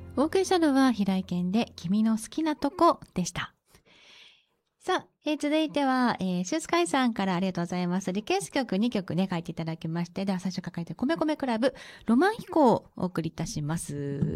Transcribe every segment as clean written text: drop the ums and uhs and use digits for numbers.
お送りしたのは平井堅で君の好きなとこでした。さあ、続いては、シュースカイさんからありがとうございます。リクエスト曲2曲ね、書いていただきまして、では最初書かれて米米クラブ、ロマン飛行をお送りいたします。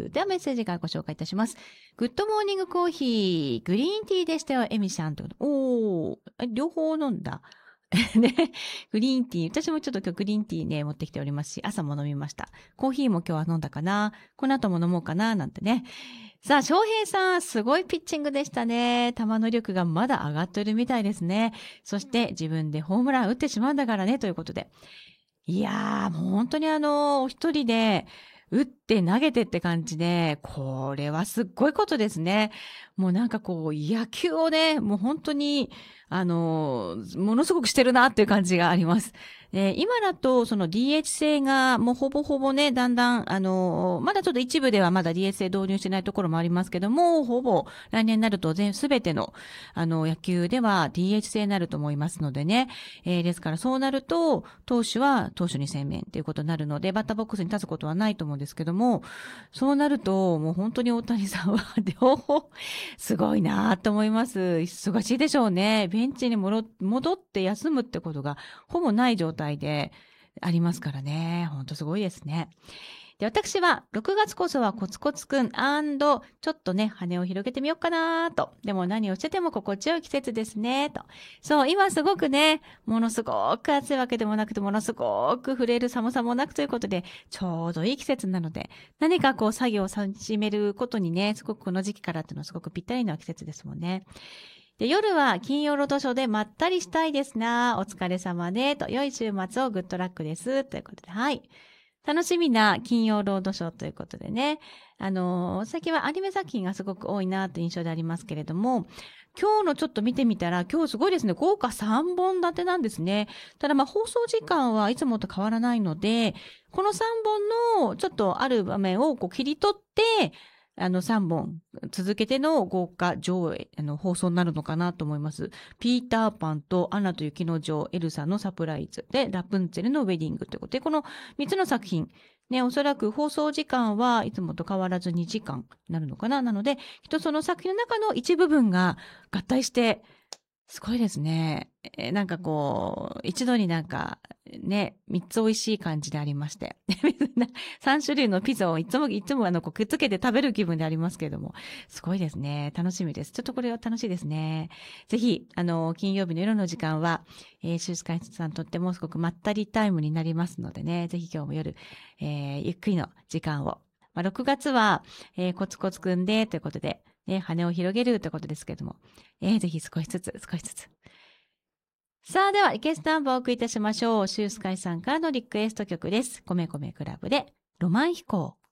ではメッセージからご紹介いたします。グッドモーニングコーヒー、グリーンティーでしたよ、エミさんということで。両方飲んだ。ね、グリーンティー。私もちょっと今日グリーンティーね、持ってきておりますし、朝も飲みました。コーヒーも今日は飲んだかな。この後も飲もうかな、なんてね。さあ、翔平さん、すごいピッチングでしたね。球の力がまだ上がっているみたいですね。そして自分でホームラン打ってしまうんだからね、ということで。いやー、もう本当にお一人で、打って投げてって感じで、これはすっごいことですね。もうなんかこう、野球をね、もう本当に、ものすごくしてるなっていう感じがあります。今だと、その DH 制がもうほぼほぼね、だんだん、まだちょっと一部ではまだ DH 制導入してないところもありますけども、ほぼ来年になるとすべての、野球では DH 制になると思いますのでね。ですからそうなると、投手は投手に専念ということになるので、バッターボックスに立つことはないと思うんですけども、そうなると、もう本当に大谷さんは両方、すごいなと思います。忙しいでしょうね。ベンチに戻って休むってことがほぼない状態でありますからね。ほんとすごいですね。で、私は6月こそはコツコツくん&ちょっとね、羽を広げてみようかなと。でも何をしてても心地よい季節ですねと。そう、今すごくね、ものすごく暑いわけでもなくて、ものすごく触れる寒さもなくということで、ちょうどいい季節なので、何かこう作業を始めることにね、すごくこの時期からっていうのはすごくぴったりな季節ですもんね。で、夜は金曜ロードショーでまったりしたいですな。お疲れ様ね。と、良い週末をグッドラックです。ということで、はい。楽しみな金曜ロードショーということでね。最近はアニメ作品がすごく多いなという印象でありますけれども、今日のちょっと見てみたら、今日すごいですね。豪華3本立てなんですね。ただ放送時間はいつもと変わらないので、この3本のちょっとある場面をこう切り取って、3本続けての豪華上映、放送になるのかなと思います。ピーターパンとアナと雪の女王、エルサのサプライズで、ラプンツェルのウェディングということで、この3つの作品、ね、おそらく放送時間はいつもと変わらず2時間になるのかな。なので、その作品の中の一部分が合体して、すごいですね。なんかこう、一度になんか、ね、三つ美味しい感じでありまして。3種類のピザをいつもこうくっつけて食べる気分でありますけれども、すごいですね。楽しみです。ちょっとこれは楽しいですね。ぜひ、金曜日の夜の時間は、シュースカイさんとってもすごくまったりタイムになりますのでね、ぜひ今日も夜、ゆっくりの時間を。6月は、コツコツくんでということで、ね、羽を広げるということですけれども、ぜひ少しずつ。さあ、では、リクエストナンバーをお送りいたしましょう。シュースカイさんからのリクエスト曲です。米米クラブで、ロマン飛行。